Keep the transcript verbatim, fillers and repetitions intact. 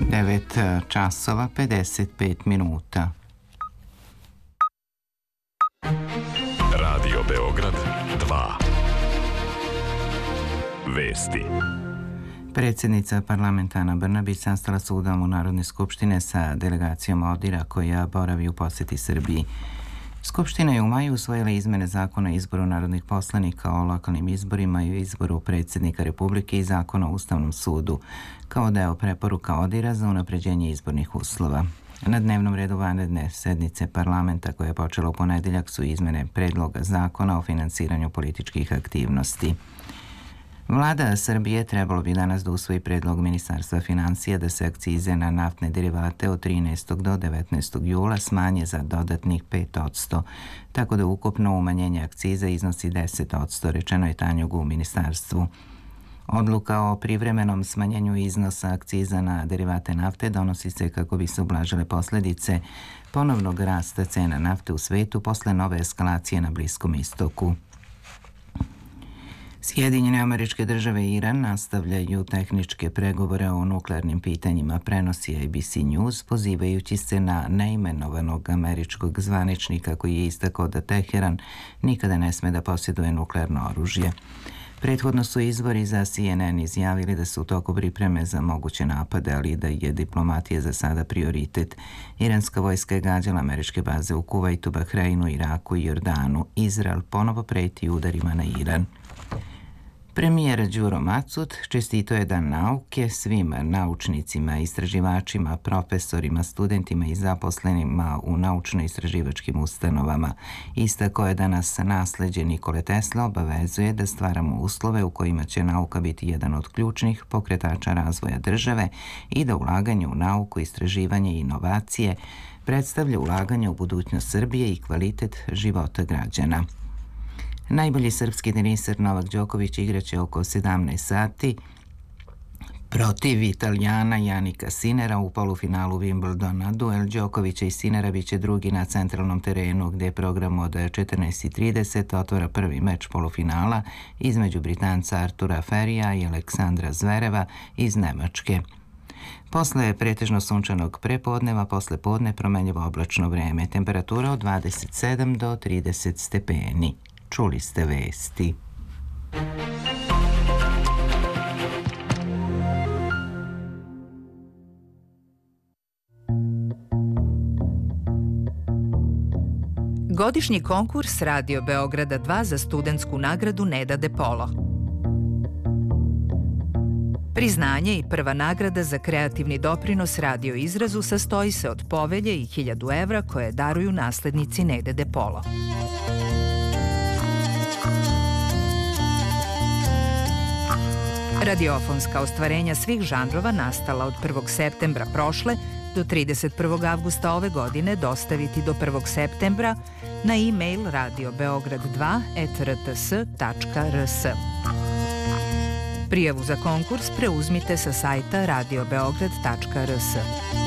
devet časova pedeset pet minuta. Radio Beograd dva. Vesti. Predsjednica parlamenta Ana Brnabić sastala se u Domu Narodne skupštine sa delegacijom ODIR-a koja boravi u posjeti Srbiji. Skupština je u maju usvojila izmene zakona o izboru narodnih poslanika, o lokalnim izborima i o izboru predsjednika Republike i zakona o Ustavnom sudu, kao deo preporuka ODIR-a za unapređenje izbornih uslova. Na dnevnom redu vanredne sednice parlamenta koja je počela u ponedeljak su izmene predloga zakona o finansiranju političkih aktivnosti. Vlada Srbije trebalo bi danas da usvoji predlog Ministarstva finansija da se akcize na naftne derivate od trinaestog do devetnaestog jula smanje za dodatnih pet posto, tako da ukupno umanjenje akciza iznosi deset posto, rečeno je Tanjugu u ministarstvu. Odluka o privremenom smanjenju iznosa akciza na derivate nafte donosi se kako bi se ublažile posljedice ponovnog rasta cena nafte u svetu posle nove eskalacije na Bliskom istoku. Sjedinjene Američke Države i Iran nastavljaju tehničke pregovore o nuklearnim pitanjima, prenosi A B C News, pozivajući se na neimenovanog američkog zvaničnika koji je istakao da Teheran nikada ne sme da posjeduje nuklearno oružje. Prethodno su izvori za C N N izjavili da su u toku pripreme za moguće napade, ali da je diplomatija za sada prioritet. Iranska vojska je gađala američke baze u Kuvajtu, Bahreinu, Iraku i Jordanu. Izrael ponovo preti udarima na Iran. Premijer Đuro Macud čestito je Dan nauke svim naučnicima, istraživačima, profesorima, studentima i zaposlenima u naučno-istraživačkim ustanovama. Istakao je da nas nasleđe Nikole Tesla obavezuje da stvaramo uslove u kojima će nauka biti jedan od ključnih pokretača razvoja države i da ulaganje u nauku, istraživanje i inovacije predstavlja ulaganje u budućnost Srbije i kvalitet života građana. Najbolji srpski teniser Novak Đoković igraće oko sedamnaest sati protiv Italijana Janika Sinera u polufinalu Wimbledona. Duel Đokovića i Sinera biće drugi na centralnom terenu gdje je program od četrnaest i trideset otvara prvi meč polufinala između Britanca Artura Ferija i Aleksandra Zvereva iz Nemačke. Posle pretežno sunčanog prepodneva, posle podne promenljivo oblačno vreme, temperatura od dvadeset sedam do trideset stepeni. Čuli ste vesti. Godišnji konkurs Radio Beograda dva za studentsku nagradu Neda De Polo. Priznanje i prva nagrada za kreativni doprinos radio izrazu sastoji se od povelje i hiljadu evra koje daruju naslednici Nede De Polo. Radiofonska ostvarenja svih žanrova nastala od prvog septembra prošle do trideset prvog avgusta ove godine dostaviti do prvog septembra na e-mail radio beograd dva et r t s tačka r s. Prijavu za konkurs preuzmite sa sajta radio beograd tačka r s.